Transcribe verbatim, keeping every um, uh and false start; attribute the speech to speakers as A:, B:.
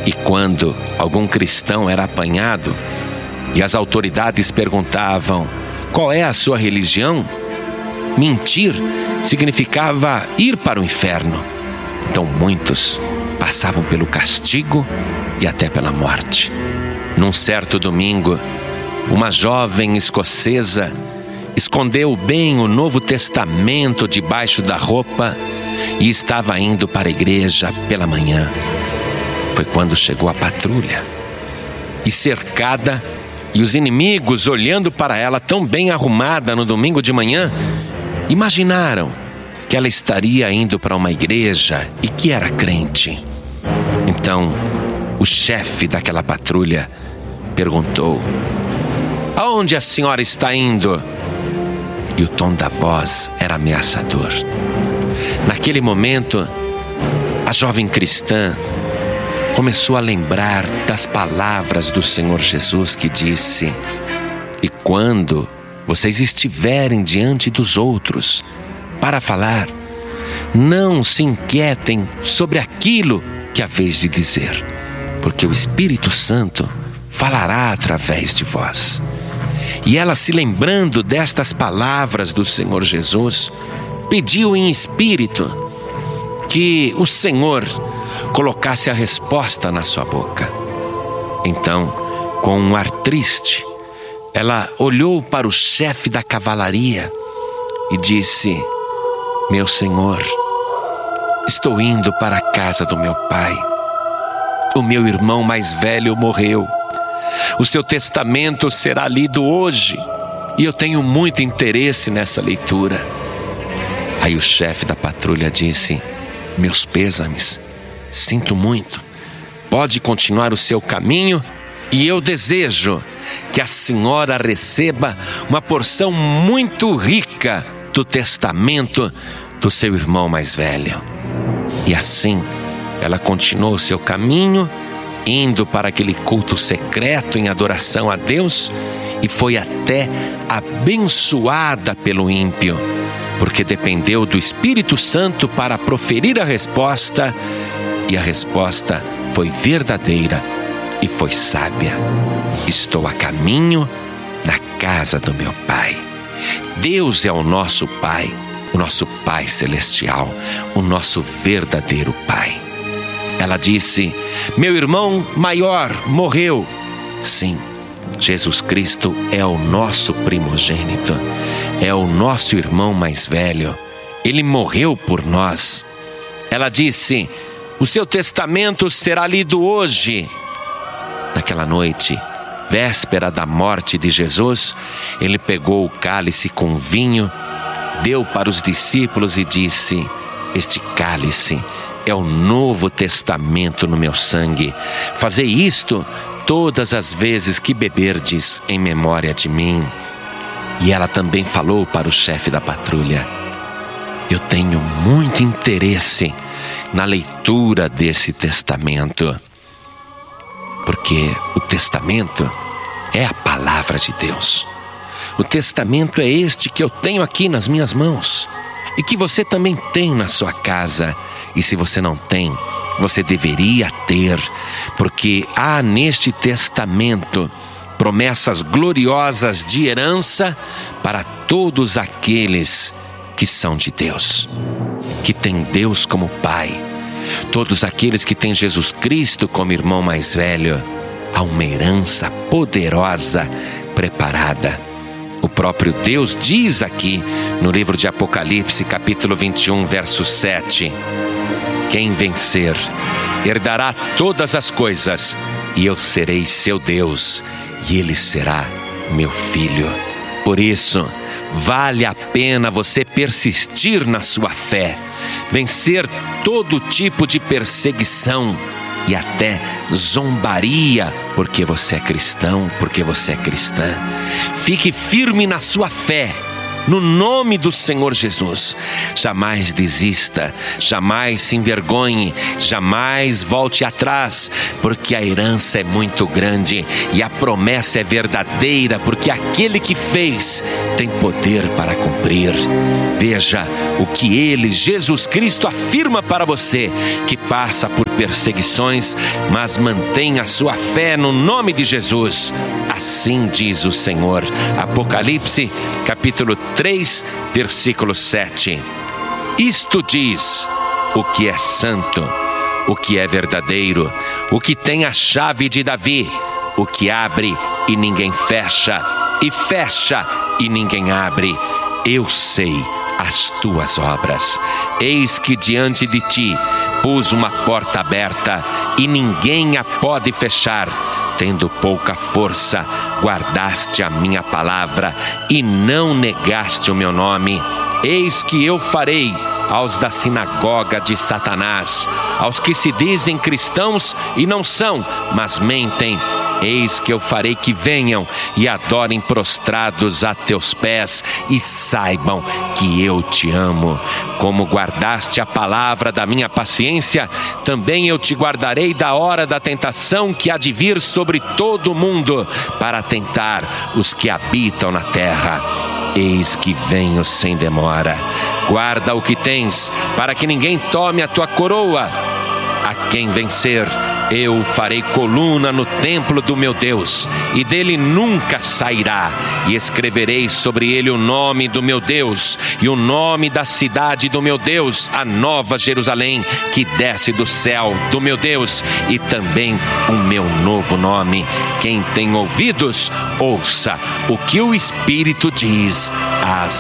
A: E quando algum cristão era apanhado e as autoridades perguntavam: qual é a sua religião? Mentir significava ir para o inferno. Então muitos passavam pelo castigo e até pela morte. Num certo domingo, uma jovem escocesa escondeu bem o Novo Testamento debaixo da roupa e estava indo para a igreja pela manhã. Foi quando chegou a patrulha. E cercada, e os inimigos olhando para ela tão bem arrumada no domingo de manhã, imaginaram que ela estaria indo para uma igreja e que era crente. Então, o chefe daquela patrulha perguntou: aonde a senhora está indo? E o tom da voz era ameaçador. Naquele momento, a jovem cristã começou a lembrar das palavras do Senhor Jesus que disse: e quando vocês estiverem diante dos outros para falar, não se inquietem sobre aquilo que há vez de dizer, porque o Espírito Santo falará através de vós. E ela, se lembrando destas palavras do Senhor Jesus, pediu em espírito que o Senhor colocasse a resposta na sua boca. Então, com um ar triste, ela olhou para o chefe da cavalaria e disse: meu senhor, estou indo para a casa do meu pai. O meu irmão mais velho morreu. O seu testamento será lido hoje e eu tenho muito interesse nessa leitura. Aí o chefe da patrulha disse: meus pêsames, sinto muito. Pode continuar o seu caminho e eu desejo que a senhora receba uma porção muito rica do testamento do seu irmão mais velho. E assim ela continuou o seu caminho, indo para aquele culto secreto em adoração a Deus, e foi até abençoada pelo ímpio, porque dependeu do Espírito Santo para proferir a resposta, e a resposta foi verdadeira e foi sábia. Estou a caminho da casa do meu Pai. Deus é o nosso Pai, o nosso Pai celestial, o nosso verdadeiro Pai. Ela disse: meu irmão maior morreu. Sim, Jesus Cristo é o nosso primogênito, é o nosso irmão mais velho. Ele morreu por nós. Ela disse: o seu testamento será lido hoje. Naquela noite, véspera da morte de Jesus, ele pegou o cálice com vinho, deu para os discípulos e disse: este cálice é o novo testamento no meu sangue. Fazei isto todas as vezes que beberdes em memória de mim. E ela também falou para o chefe da patrulha: eu tenho muito interesse na leitura desse testamento, porque o testamento é a palavra de Deus. O testamento é este que eu tenho aqui nas minhas mãos e que você também tem na sua casa. E se você não tem, você deveria ter, porque há neste testamento promessas gloriosas de herança para todos aqueles que são de Deus, que têm Deus como Pai. Todos aqueles que têm Jesus Cristo como irmão mais velho, há uma herança poderosa preparada. O próprio Deus diz aqui no livro de Apocalipse, capítulo vinte e um, verso sete: quem vencer herdará todas as coisas, e eu serei seu Deus, e ele será meu filho. Por isso, vale a pena você persistir na sua fé, vencer todo tipo de perseguição e até zombaria, porque você é cristão, porque você é cristã. Fique firme na sua fé, no nome do Senhor Jesus. Jamais desista, jamais se envergonhe, jamais volte atrás, porque a herança é muito grande e a promessa é verdadeira, porque aquele que fez tem poder para cumprir. Veja o que ele, Jesus Cristo, afirma para você, que passa por perseguições, mas mantém a sua fé no nome de Jesus. Assim diz o Senhor. Apocalipse, capítulo três, versículo sete. Isto diz o que é santo, o que é verdadeiro, o que tem a chave de Davi, o que abre e ninguém fecha, e fecha e ninguém abre. Eu sei as tuas obras. Eis que diante de ti pus uma porta aberta e ninguém a pode fechar. Tendo pouca força, guardaste a minha palavra e não negaste o meu nome. Eis que eu farei aos da sinagoga de Satanás, aos que se dizem cristãos e não são, mas mentem. Eis que eu farei que venham e adorem prostrados a teus pés e saibam que eu te amo. Como guardaste a palavra da minha paciência, também eu te guardarei da hora da tentação que há de vir sobre todo o mundo, para tentar os que habitam na terra. Eis que venho sem demora. Guarda o que tens, para que ninguém tome a tua coroa. A quem vencer, eu farei coluna no templo do meu Deus, e dele nunca sairá. E escreverei sobre ele o nome do meu Deus, e o nome da cidade do meu Deus, a nova Jerusalém, que desce do céu do meu Deus, e também o meu novo nome. Quem tem ouvidos, ouça o que o Espírito diz às